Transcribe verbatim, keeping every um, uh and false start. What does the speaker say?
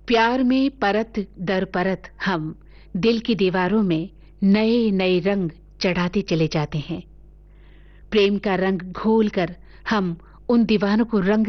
प्यार में परत दर परत हम दिल की दीवारों में नए नए रंग चढ़ाते चले जाते हैं। प्रेम का रंग घोल कर हम उन दीवानों को रंग